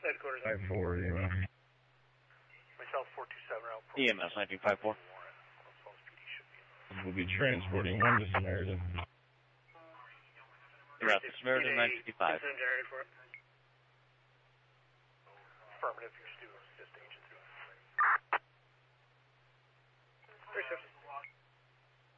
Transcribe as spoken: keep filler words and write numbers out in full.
Headquarters. five four, E M S. Myself, four two seven out. E M S nineteen five four. We'll be transporting one to Samaritan. Route to Samaritan nine fifty-five. Affirmative, you're still assist agent through.